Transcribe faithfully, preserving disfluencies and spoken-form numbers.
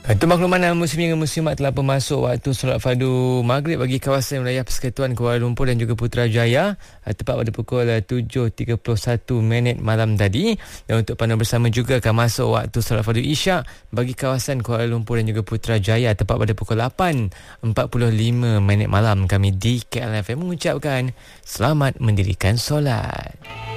Itu makluman muslim hingga muslimat telah bermasuk waktu solat fardu maghrib bagi kawasan wilayah Persekutuan Kuala Lumpur dan juga Putrajaya, tepat pada pukul tujuh tiga puluh satu minit malam tadi. Dan untuk pandu bersama juga akan masuk waktu solat fardu isyak bagi kawasan Kuala Lumpur dan juga Putrajaya, tepat pada pukul lapan empat puluh lima minit malam. Kami di K L F M mengucapkan selamat mendirikan solat.